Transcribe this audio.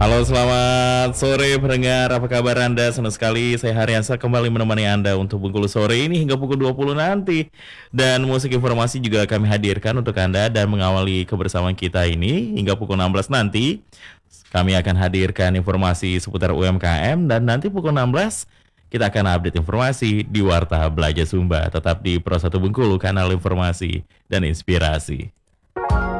Halo, selamat sore pendengar. Apa kabar Anda? Senang sekali saya Haryansa kembali menemani Anda untuk Bengkulu sore ini hingga pukul 20 nanti. Dan musik informasi juga kami hadirkan untuk Anda dan mengawali kebersamaan kita ini hingga pukul 16 nanti. Kami akan hadirkan informasi seputar UMKM dan nanti pukul 16 kita akan update informasi di Warta Belajar Sumba. Tetap di Pro 1 Bengkulu, kanal informasi dan inspirasi.